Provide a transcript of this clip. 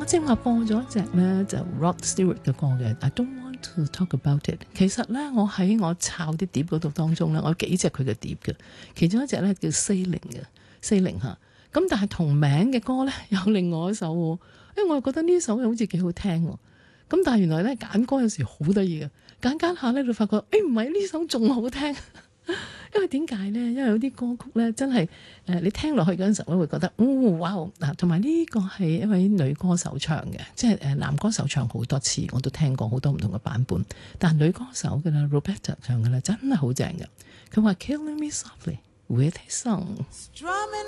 正話播咗一隻咧就 Rod Stewart 嘅歌嘅 I Don't Want to Talk About It。其實咧我喺我抄啲碟嗰度當中咧，我有幾隻佢嘅碟嘅，其中一隻咧叫 Sailing 嘅 Sailing 嚇。咁但係同名嘅歌咧有另外一首喎，因為我又覺得呢首好似幾好聽喎。咁但係原來咧揀歌有時好得意嘅，揀下咧就發覺唔係呢首仲好聽。因為點解咧？因為有啲歌曲咧真係你聽落去嗰陣時候咧會覺得哇嗱，同埋呢個係一位女歌手唱嘅，即係男歌手唱好多次，我都聽過好多唔同嘅版本，但係女歌手嘅啦 Roberta 唱嘅啦真係好正嘅。佢話 Killing Me Softly with His Song。